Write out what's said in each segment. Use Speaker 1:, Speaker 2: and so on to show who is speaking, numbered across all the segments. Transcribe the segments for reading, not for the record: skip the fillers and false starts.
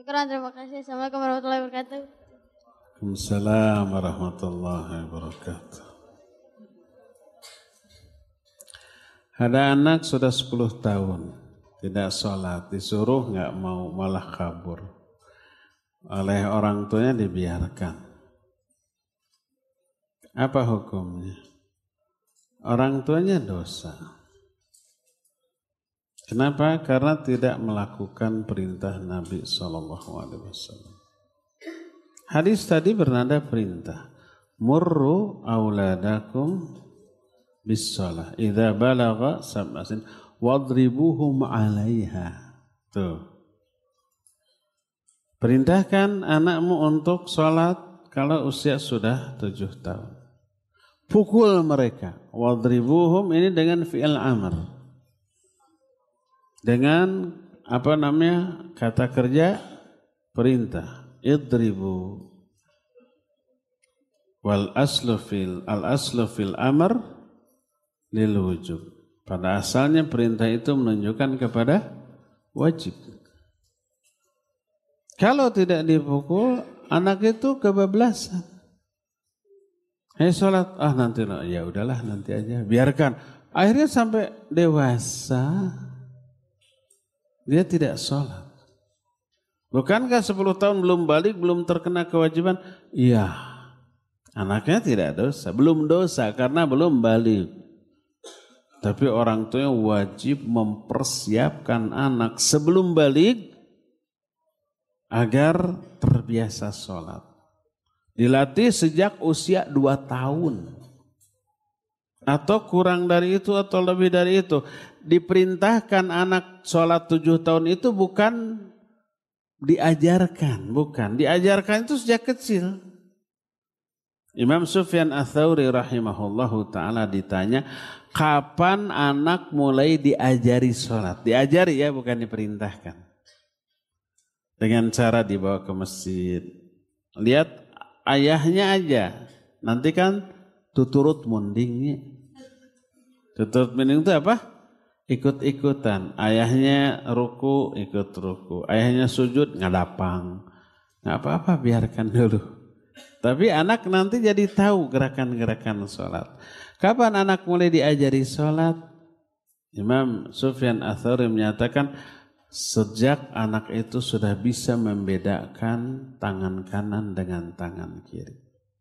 Speaker 1: Syukran, terima kasih. Assalamualaikum warahmatullahi wabarakatuh.
Speaker 2: Waalaikumsalam warahmatullahi wabarakatuh. Ada anak sudah 10 tahun tidak sholat, disuruh nggak mau, malah kabur. Oleh orang tuanya dibiarkan. Apa hukumnya? Orang tuanya dosa. Kenapa? Karena tidak melakukan perintah Nabi SAW. Hadis tadi bernada perintah. Murru auladakum bis-shalah idza balagha sab'asin wadribuhum 'alaiha. Tuh. Perintahkan anakmu untuk sholat kalau usia sudah 7 tahun. Pukul mereka. Wadribuhum ini dengan fi'il amr. Dengan kata kerja perintah. Idribu. Wal aslu fil amr lil wujub. Pada asalnya perintah itu menunjukkan kepada wajib. Kalau tidak dipukul, anak itu kebablasan. Hei sholat, nanti ya udahlah nanti aja, biarkan. Akhirnya sampai dewasa dia tidak sholat. Bukankah 10 tahun belum balik, belum terkena kewajiban? Iya, anaknya tidak dosa, belum dosa karena belum balik. Tapi orang tuanya wajib mempersiapkan anak sebelum balik agar terbiasa sholat. Dilatih sejak usia 2 tahun. Atau kurang dari itu atau lebih dari itu. Diperintahkan anak sholat 7 tahun itu bukan diajarkan. Bukan. Diajarkan itu sejak kecil. Imam Sufyan Ats-Tsauri rahimahullahu ta'ala ditanya, kapan anak mulai diajari sholat? Diajari ya, bukan diperintahkan. Dengan cara dibawa ke masjid. Lihat ayahnya aja. Nanti kan tuturut mundingnya. Tuturut munding itu apa? Ikut-ikutan. Ayahnya ruku, ikut ruku. Ayahnya sujud, ngadapang. Nggak apa-apa, biarkan dulu. Tapi anak nanti jadi tahu gerakan-gerakan sholat. Kapan anak mulai diajari sholat? Imam Sufyan Ats-Tsauri menyatakan sejak anak itu sudah bisa membedakan tangan kanan dengan tangan kiri.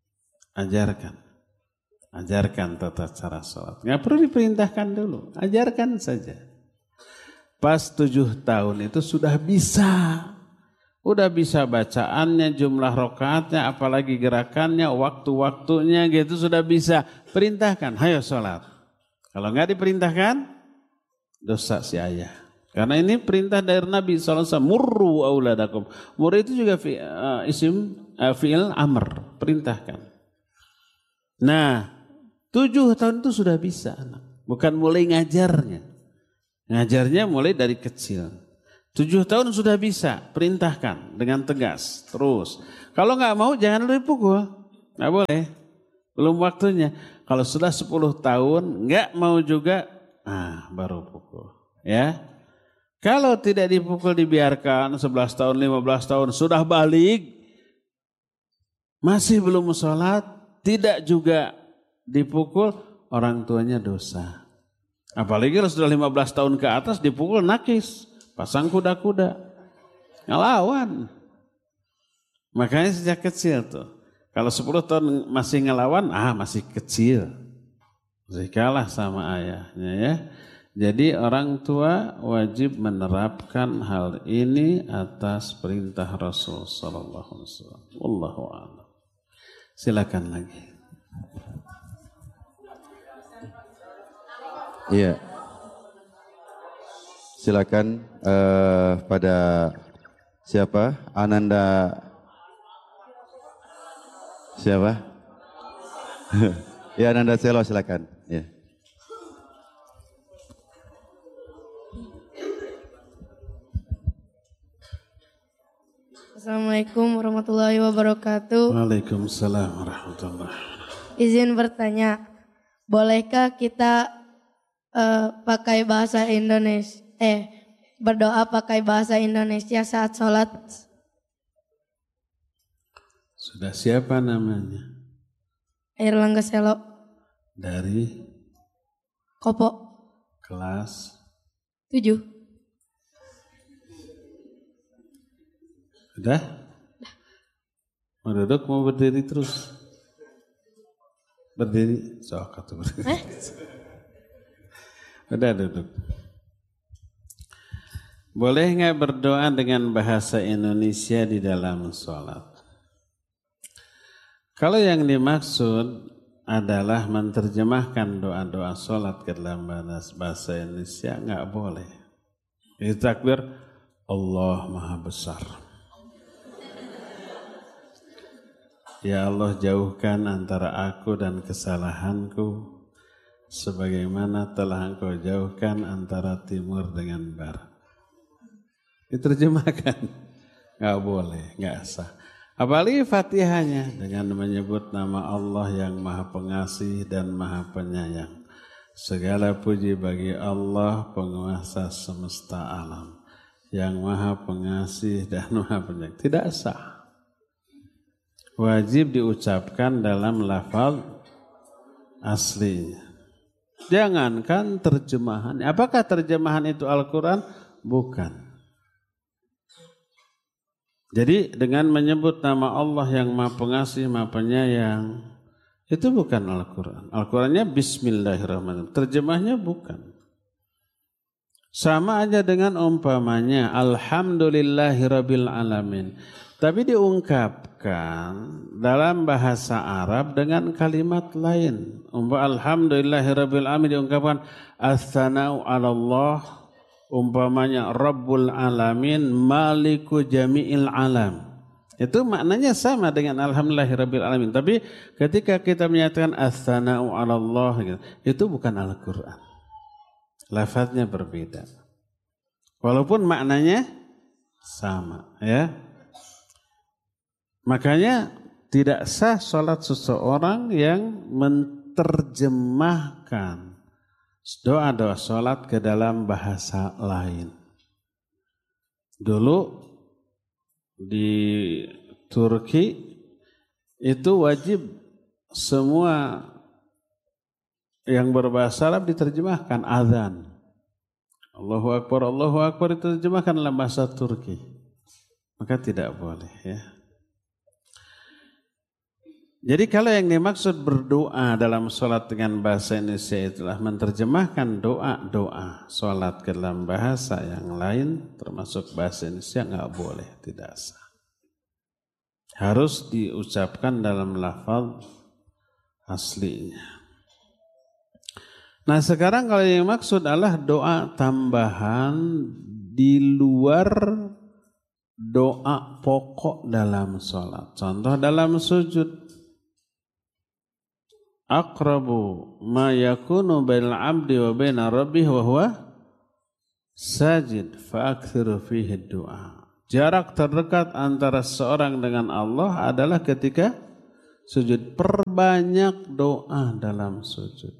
Speaker 2: Ajarkan tata cara sholat. Nggak perlu diperintahkan dulu, ajarkan saja. Pas 7 tahun itu sudah bisa. Udah bisa bacaannya, jumlah rakaatnya, apalagi gerakannya, waktu-waktunya gitu sudah bisa. Perintahkan, hayo sholat. Kalau nggak diperintahkan, dosa si ayah. Karena ini perintah dari Nabi SAW. Murru auladakum. Murru itu juga fi'il amr, perintahkan. Nah, 7 tahun itu sudah bisa anak. Bukan mulai ngajarnya. Ngajarnya mulai dari kecil. 7 tahun sudah bisa, perintahkan dengan tegas, terus. Kalau nggak mau jangan lu dipukul, nggak boleh, belum waktunya. Kalau sudah 10 tahun nggak mau juga, baru pukul, ya. Kalau tidak dipukul dibiarkan 11 tahun, 15 tahun sudah balik, masih belum sholat, tidak juga dipukul, orang tuanya dosa. Apalagi kalau sudah 15 tahun ke atas dipukul nakis. Pasang kuda-kuda, ngelawan. Makanya sejak kecil tuh. Kalau 10 tahun masih ngelawan, masih kecil. Masih kalah sama ayahnya ya. Jadi orang tua wajib menerapkan hal ini atas perintah Rasul sallallahu alaihi wasallam. Wallahu a'lam. Silakan lagi.
Speaker 3: Iya. Silakan pada siapa? Ananda. Siapa? Ya, Ananda Selo, silakan. Ya.
Speaker 1: Assalamualaikum warahmatullahi wabarakatuh.
Speaker 2: Waalaikumsalam warahmatullahi wabarakatuh.
Speaker 1: Izin bertanya, bolehkah kita pakai bahasa Indonesia? Berdoa pakai bahasa Indonesia saat sholat?
Speaker 2: Sudah siapa namanya?
Speaker 1: Airlangga Selo.
Speaker 2: Dari
Speaker 1: Kopo.
Speaker 2: kelas
Speaker 1: 7.
Speaker 2: Udah? Mau duduk, mau berdiri terus? Berdiri, sok atau berdiri. Udah duduk. Boleh nggak berdoa dengan bahasa Indonesia di dalam sholat? Kalau yang dimaksud adalah menerjemahkan doa-doa sholat ke dalam bahasa Indonesia, nggak boleh. Jadi takbir, Allah Maha Besar. Ya Allah, jauhkan antara aku dan kesalahanku sebagaimana telah Engkau jauhkan antara timur dengan barat. Diterjemahkan, nggak boleh, nggak sah. Apalagi Fatihahnya dengan menyebut nama Allah yang Maha Pengasih dan Maha Penyayang. Segala puji bagi Allah, penguasa semesta alam, yang Maha Pengasih dan Maha Penyayang. Tidak sah. Wajib diucapkan dalam lafaz aslinya. Jangankan terjemahan. Apakah terjemahan itu Al-Quran? Bukan. Jadi dengan menyebut nama Allah yang Maha Pengasih, Maha Penyayang, itu bukan Al-Quran. Al-Qurannya Bismillahirrahmanirrahim. Terjemahnya bukan. Sama aja dengan umpamanya Alhamdulillahirabbil alamin. Tapi diungkapkan dalam bahasa Arab dengan kalimat lain. Alhamdulillahirabbil alamin diungkapkan as-sana'u 'alallah, umpamanya Rabbul alamin, Maliku jami'il alam. Itu maknanya sama dengan Alhamdulillahirabbil alamin. Tapi ketika kita menyatakan as-sana'u 'alallah, itu bukan Al-Qur'an. Lafadznya berbeda. Walaupun maknanya sama, ya. Makanya tidak sah sholat seseorang yang menerjemahkan doa-doa sholat ke dalam bahasa lain. Dulu di Turki itu wajib semua yang berbahasa Arab diterjemahkan azan. Allahu Akbar diterjemahkan dalam bahasa Turki. Maka tidak boleh, ya. Jadi kalau yang dimaksud berdoa dalam sholat dengan bahasa Indonesia itulah menerjemahkan doa-doa sholat ke dalam bahasa yang lain termasuk bahasa Indonesia, nggak boleh, tidak sah. Harus diucapkan dalam lafaz aslinya. Nah sekarang kalau yang maksud adalah doa tambahan di luar doa pokok dalam sholat. Contoh dalam sujud. Aqrabu ma yakunu bainal 'abdi wa baina rabbih wa huwa sajid fa aktsiru fihi du'a. Jarak terdekat antara seorang dengan Allah adalah ketika sujud. Perbanyak doa dalam sujud.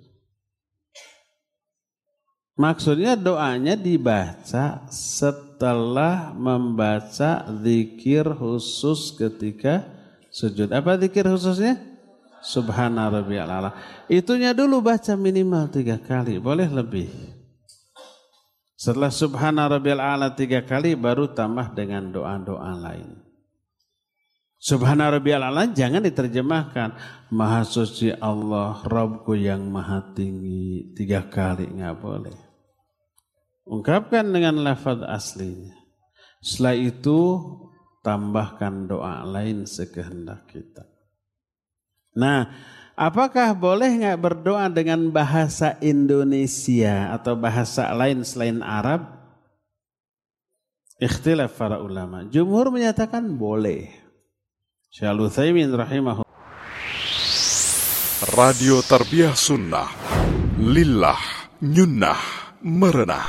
Speaker 2: Maksudnya doanya dibaca setelah membaca zikir khusus ketika sujud. Apa zikir khususnya? Subhana rabbiyal a'la. Itunya dulu baca minimal 3 kali, boleh lebih. Setelah subhana rabbiyal a'la 3 kali baru tambah dengan doa-doa lain. Subhana rabbiyal a'la jangan diterjemahkan Maha suci Allah, Rabbku yang maha tinggi 3 kali, enggak boleh. Ungkapkan dengan lafaz aslinya. Setelah itu tambahkan doa lain sekehendak kita. Nah, apakah boleh nggak berdoa dengan bahasa Indonesia atau bahasa lain selain Arab? Ikhtilaf para ulama. Jumhur menyatakan boleh. Syekh Al-Utsaimin rahimahullah.
Speaker 4: Radio Tarbiyah Sunnah, Lillah, Nyunnah, Merenah.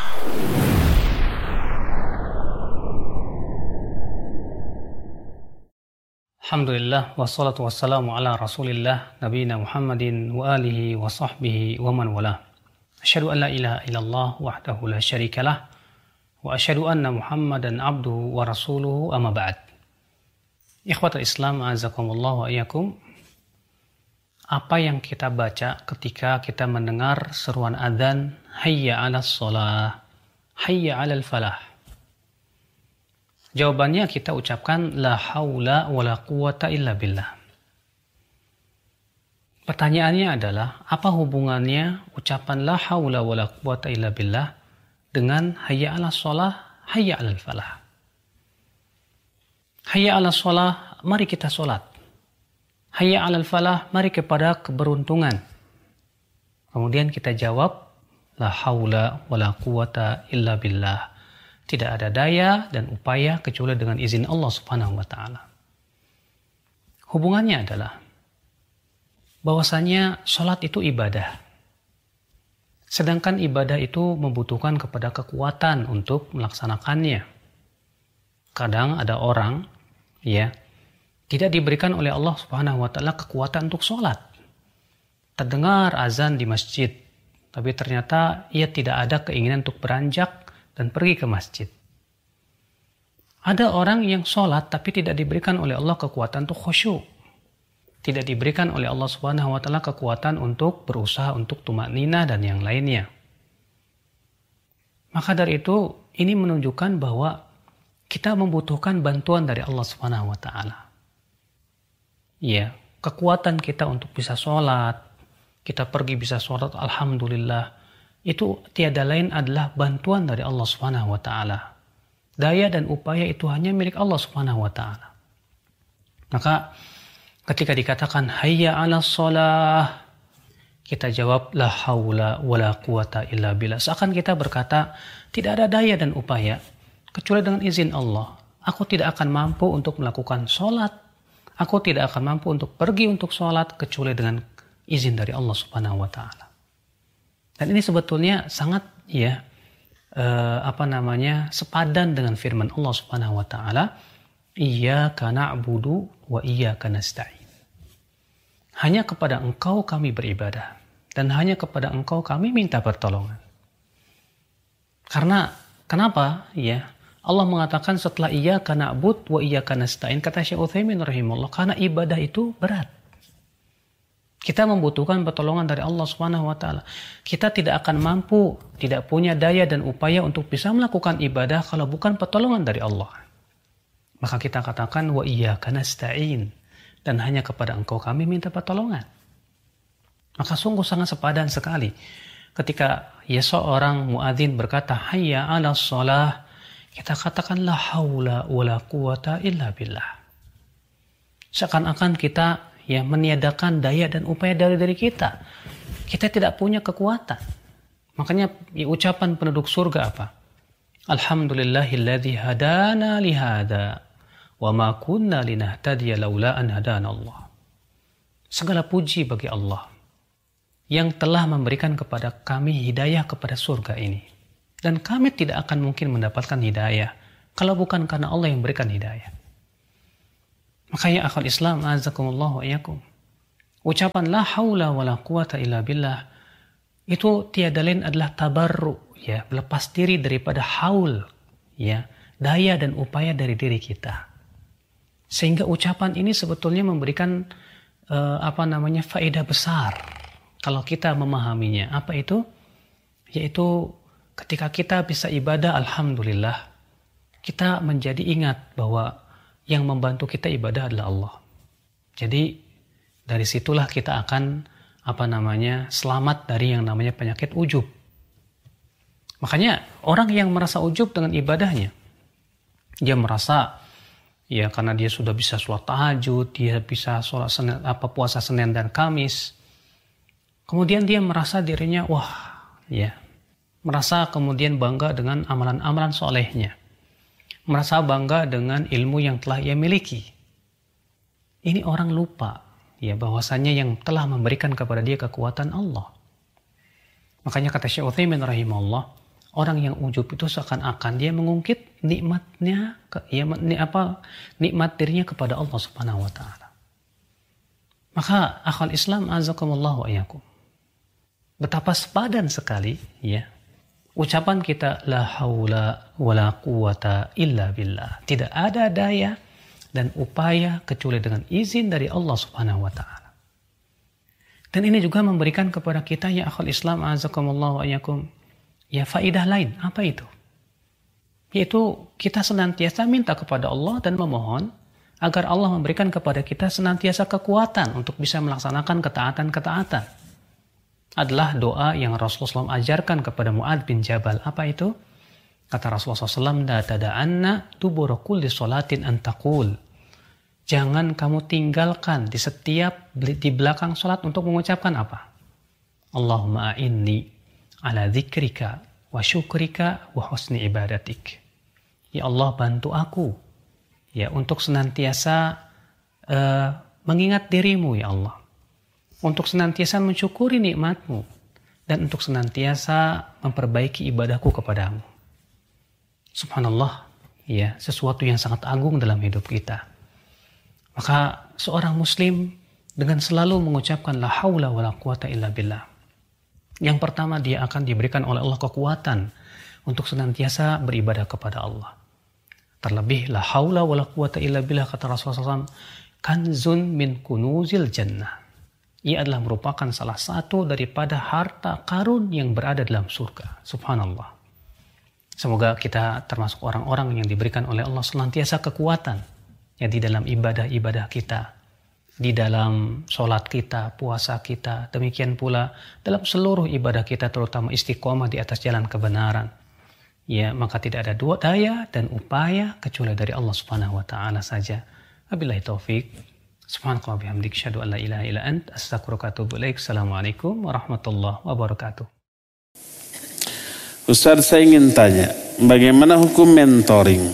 Speaker 5: Alhamdulillah wassalatu wassalamu ala Rasulillah nabiyina Muhammadin wa alihi wa sahbihi wa man wala. Asyhadu an la ilaha illallah wahdahu la syarikalah wa asyhadu anna Muhammadan abduhu wa rasuluhu amma ba'd. Ikhwatul Islam, azakumullah wa iyyakum. Apa yang kita baca ketika kita mendengar seruan adzan, hayya 'alas shalah, hayya 'alal falah? Jawabannya kita ucapkan la haula wala quwata illa billah. Pertanyaannya adalah, apa hubungannya ucapan la haula wala quwata illa billah dengan hayya 'alas shalah, hayya 'alal falah? Hayya 'alas shalah, mari kita sholat. Hayya 'alal falah, mari kepada keberuntungan. Kemudian kita jawab, la haula wala quwata illa billah. Tidak ada daya dan upaya kecuali dengan izin Allah Subhanahu wa taala. Hubungannya adalah bahwasanya salat itu ibadah. Sedangkan ibadah itu membutuhkan kepada kekuatan untuk melaksanakannya. Kadang ada orang tidak diberikan oleh Allah Subhanahu wa taala kekuatan untuk sholat. Terdengar azan di masjid, tapi ternyata ia tidak ada keinginan untuk beranjak dan pergi ke masjid. Ada orang yang sholat tapi tidak diberikan oleh Allah kekuatan untuk khusyuk. Tidak diberikan oleh Allah Subhanahu wa taala kekuatan untuk berusaha untuk tumakninah dan yang lainnya. Maka dari itu, ini menunjukkan bahwa kita membutuhkan bantuan dari Allah Subhanahu wa taala. Kekuatan kita untuk bisa sholat, kita pergi bisa sholat, alhamdulillah, itu tiada lain adalah bantuan dari Allah Subhanahu wa taala. Daya dan upaya itu hanya milik Allah Subhanahu wa taala. Maka ketika dikatakan hayya 'alas shalah, kita jawab la haula wala quwata illa billah. Seakan kita berkata, tidak ada daya dan upaya kecuali dengan izin Allah. Aku tidak akan mampu untuk melakukan sholat. Aku tidak akan mampu untuk pergi untuk sholat kecuali dengan izin dari Allah Subhanahu wa taala. Dan ini sebetulnya sangat sepadan dengan firman Allah Subhanahu wa taala, iyyaka na'budu wa iyyaka nasta'in. Hanya kepada Engkau kami beribadah dan hanya kepada Engkau kami minta pertolongan. Karena kenapa? Allah mengatakan setelah iyyaka na'bud wa iyyaka nasta'in, kata Syekh Utsaimin rahimahullah, karena ibadah itu berat. Kita membutuhkan pertolongan dari Allah Subhanahu wa taala. Kita tidak akan mampu, tidak punya daya dan upaya untuk bisa melakukan ibadah kalau bukan pertolongan dari Allah. Maka kita katakan wa iyyaka nasta'in, dan hanya kepada Engkau kami minta pertolongan. Maka sungguh sangat sepadan sekali ketika seorang muadzin berkata hayya 'alas shalah, kita katakan la haula wala quwata illa billah. Seakan-akan kita meniadakan daya dan upaya dari diri kita. Kita tidak punya kekuatan. Makanya ucapan penduduk surga apa? Alhamdulillahilladzi hadana lihada wa ma kunna linahtadiya laula an hadana Allah. Segala puji bagi Allah yang telah memberikan kepada kami hidayah kepada surga ini. Dan kami tidak akan mungkin mendapatkan hidayah kalau bukan karena Allah yang berikan hidayah. Makanya akhwat Islam, azakumullah wa iyyakum, ucapan la haula wala quwata illa billah itu tiada lain adalah tabarru, berlepas diri daripada haul, daya dan upaya dari diri kita. Sehingga ucapan ini sebetulnya memberikan faedah besar kalau kita memahaminya. Apa itu? Yaitu ketika kita bisa ibadah, alhamdulillah, kita menjadi ingat bahwa yang membantu kita ibadah adalah Allah. Jadi dari situlah kita akan selamat dari yang namanya penyakit ujub. Makanya orang yang merasa ujub dengan ibadahnya, dia merasa karena dia sudah bisa sholat tahajud, dia bisa sholat puasa Senin dan Kamis, kemudian dia merasa dirinya merasa kemudian bangga dengan amalan-amalan solehnya, merasa bangga dengan ilmu yang telah ia miliki. Ini orang lupa bahwasanya yang telah memberikan kepada dia kekuatan Allah. Makanya kata Syekh Utsaimin rahimahullah, orang yang ujub itu seakan-akan dia mengungkit nikmatnya, nikmat dirinya kepada Allah Subhanahu wa taala. Maka akhwal Islam azakumullah wa iyyakum, betapa sepadan sekali ucapan kita la haula wala quwata illa billah. Tidak ada daya dan upaya kecuali dengan izin dari Allah Subhanahu wa taala. Dan ini juga memberikan kepada kita ya akhul Islam azakumullah wa iyyakum ya faidah lain. Apa itu? Yaitu kita senantiasa minta kepada Allah dan memohon agar Allah memberikan kepada kita senantiasa kekuatan untuk bisa melaksanakan ketaatan-ketaatan. Adalah doa yang Rasulullah SAW ajarkan kepada Mu'adz bin Jabal. Apa itu? Kata Rasulullah SAW, la tada'anna dubura kulli sholatin an taqul. Jangan kamu tinggalkan di belakang sholat untuk mengucapkan apa? Allahumma a'inni ala dzikrika wa syukrika wa husni ibadatik. Ya Allah, bantu aku ya untuk senantiasa mengingat dirimu ya Allah, untuk senantiasa mensyukuri nikmatmu, dan untuk senantiasa memperbaiki ibadahku kepadamu. Subhanallah, ya, sesuatu yang sangat agung dalam hidup kita. Maka seorang muslim dengan selalu mengucapkan la haula wala quwata illa billah, yang pertama dia akan diberikan oleh Allah kekuatan untuk senantiasa beribadah kepada Allah. Terlebih la haula wala quwata illa billah, kata Rasulullah SAW, kanzun min kunuzil jannah. Ia adalah merupakan salah satu daripada harta karun yang berada dalam surga. Subhanallah. Semoga kita termasuk orang-orang yang diberikan oleh Allah senantiasa kekuatan ya di dalam ibadah-ibadah kita, di dalam sholat kita, puasa kita, demikian pula dalam seluruh ibadah kita, terutama istiqomah di atas jalan kebenaran. Ya, maka tidak ada daya dan upaya kecuali dari Allah Subhanahu wa taala saja. Wabillahi taufik. Subhanallahi wa bihamdihi, asyhadu an la ilaha illa anta, astaghfiruka wa atubu ilaik. Assalamualaikum warahmatullahi wabarakatuh.
Speaker 2: Ustaz, saya ingin tanya, bagaimana hukum mentoring?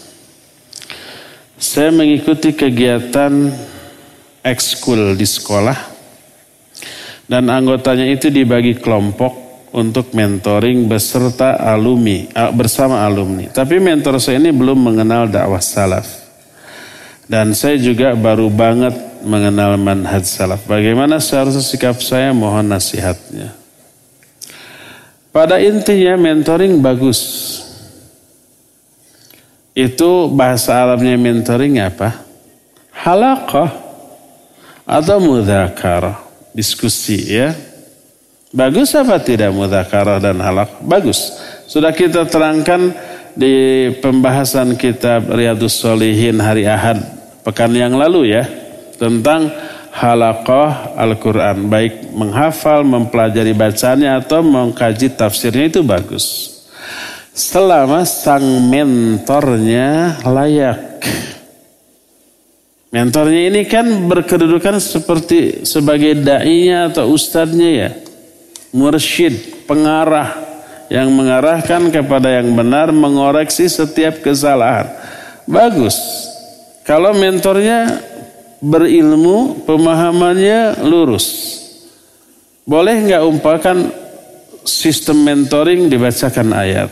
Speaker 2: Saya mengikuti kegiatan ekskul di sekolah dan anggotanya itu dibagi kelompok untuk mentoring beserta bersama alumni. Tapi mentor saya ini belum mengenal dakwah salaf. Dan saya juga baru banget mengenal manhaj salaf. Bagaimana seharusnya sikap saya? Mohon nasihatnya. Pada intinya mentoring bagus. Itu bahasa Arabnya mentoring apa? Halaqah atau mudzakarah, diskusi ya. Bagus apa tidak mudzakarah dan halaqah? Bagus. Sudah kita terangkan di pembahasan kitab Riyadhus Shalihin hari Ahad pekan yang lalu ya, tentang halaqah Al-Quran, baik menghafal, mempelajari bacanya atau mengkaji tafsirnya, itu bagus. Selama sang mentornya layak. Mentornya ini kan berkedudukan seperti sebagai da'inya atau ustadznya ya. Mursyid, pengarah yang mengarahkan kepada yang benar, mengoreksi setiap kesalahan. Bagus. Kalau mentornya berilmu, pemahamannya lurus. Boleh nggak umpamakan sistem mentoring dibacakan ayat.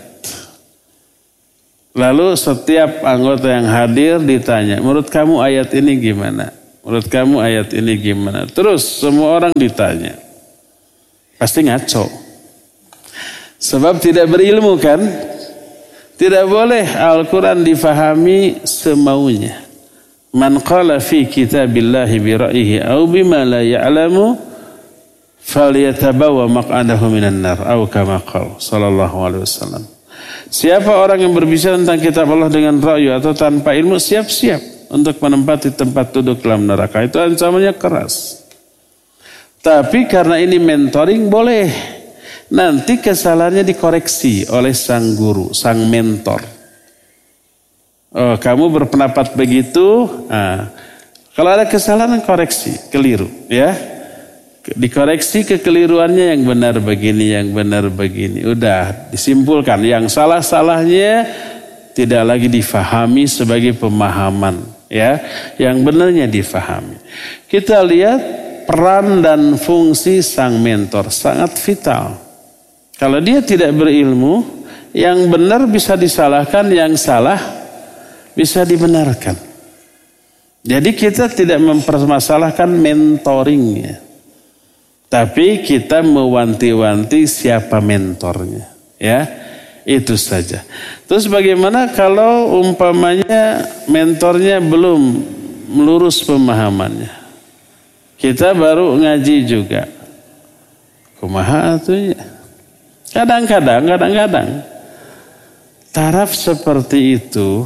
Speaker 2: Lalu setiap anggota yang hadir ditanya, menurut kamu ayat ini gimana? Menurut kamu ayat ini gimana? Terus semua orang ditanya. Pasti ngaco. Sebab tidak berilmu kan? Tidak boleh Al-Quran difahami semaunya. Man qala fi kitabillahi bi ra'yihi aw bima la ya'lamu falyatabawa maq'adahu minan nar aw kama qala sallallahu alaihi wasallam. Siapa orang yang berbicara tentang kitab Allah dengan ra'yu atau tanpa ilmu, siap-siap untuk menempati tempat duduk dalam neraka. Itu ancamannya keras. Tapi karena ini mentoring boleh. Nanti kesalahannya dikoreksi oleh sang guru, sang mentor. Oh, kamu berpendapat begitu. Nah, kalau ada kesalahan koreksi, keliru, ya. Dikoreksi kekeliruannya, yang benar begini, yang benar begini. Udah disimpulkan, yang salah-salahnya tidak lagi difahami sebagai pemahaman, ya. Yang benarnya difahami. Kita lihat peran dan fungsi sang mentor sangat vital. Kalau dia tidak berilmu, yang benar bisa disalahkan, yang salah bisa dibenarkan. Jadi kita tidak mempermasalahkan mentoringnya, tapi kita mewanti-wanti siapa mentornya. Ya, Itu saja. Terus bagaimana kalau umpamanya mentornya belum melurus pemahamannya? Kita baru ngaji juga. Kumaha atunya? Kadang-kadang taraf seperti itu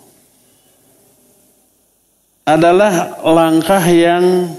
Speaker 2: adalah langkah yang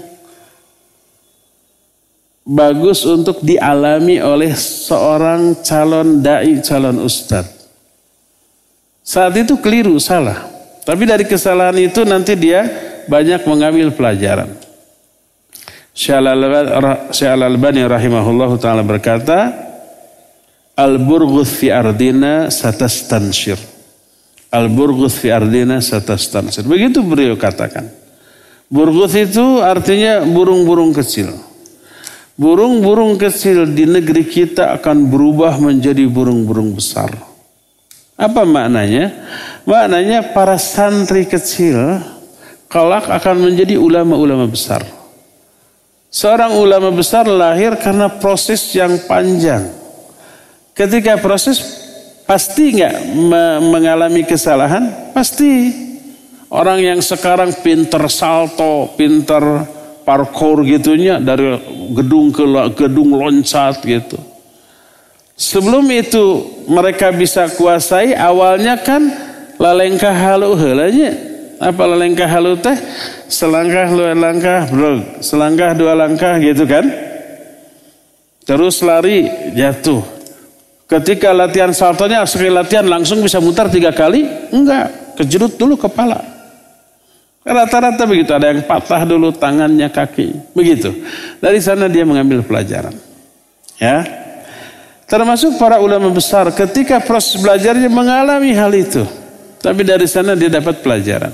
Speaker 2: bagus untuk dialami oleh seorang calon dai, calon ustadz. Saat itu keliru, salah. Tapi dari kesalahan itu nanti dia banyak mengambil pelajaran. Syekh Al-Albani rahimahullah ta'ala berkata, Al-burghus fi ardina satastanshir. Al-burghus fi ardina satastanshir. Begitu beliau katakan. Burghus itu artinya burung-burung kecil. Burung-burung kecil di negeri kita akan berubah menjadi burung-burung besar. Apa maknanya? Maknanya para santri kecil kelak akan menjadi ulama-ulama besar. Seorang ulama besar lahir karena proses yang panjang. Ketika proses pasti nggak mengalami kesalahan? Pasti. Orang yang sekarang pinter salto, pinter parkour gitunya dari gedung ke gedung loncat gitu. Sebelum itu mereka bisa kuasai, awalnya kan lalengkah halu heulanya. Apa lalengkah halu teh? Selangkah dua langkah, brog. Selangkah dua langkah gitu kan. Terus lari, jatuh. Ketika latihan saltonya sekali latihan langsung bisa mutar 3 kali? Enggak, kejerut dulu kepala. Rata-rata begitu, ada yang patah dulu tangannya, kaki, begitu. Dari sana dia mengambil pelajaran. Ya, termasuk para ulama besar ketika proses belajarnya mengalami hal itu, tapi dari sana dia dapat pelajaran.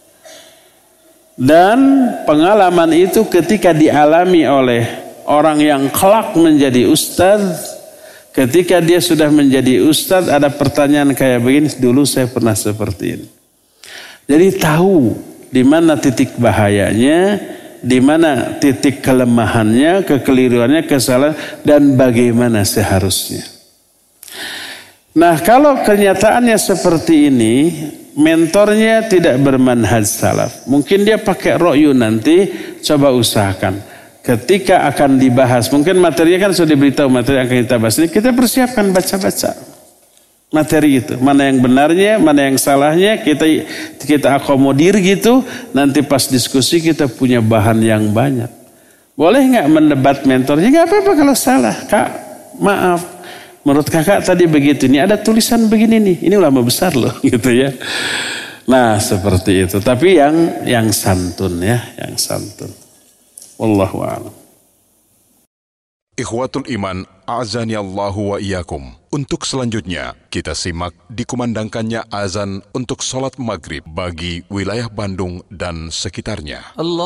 Speaker 2: Dan pengalaman itu ketika dialami oleh orang yang kelak menjadi ustadz, ketika dia sudah menjadi ustadz, ada pertanyaan kayak begini, dulu saya pernah seperti ini. Jadi tahu di mana titik bahayanya, di mana titik kelemahannya, kekeliruannya, kesalahan, dan bagaimana seharusnya. Nah, kalau kenyataannya seperti ini, mentornya tidak bermanhaj salaf. Mungkin dia pakai ro'yu nanti, coba usahakan. Ketika akan dibahas, mungkin materinya kan sudah diberitahu, materi yang akan kita bahas ini, kita persiapkan baca-baca materi itu, mana yang benarnya, mana yang salahnya, kita akomodir gitu. Nanti pas diskusi kita punya bahan yang banyak. Boleh nggak mendebat mentornya? Nggak apa-apa kalau salah, Kak. Maaf, menurut kakak tadi begitu. Ini ada tulisan begini nih. Ini ulama besar loh, gitu ya. Nah seperti itu. Tapi yang santun ya, yang santun. Wallahu a'lam.
Speaker 4: Ikhwatul iman, a'azani Allahu wa iyyakum. Untuk selanjutnya, kita simak dikumandangkannya azan untuk sholat maghrib bagi wilayah Bandung dan sekitarnya.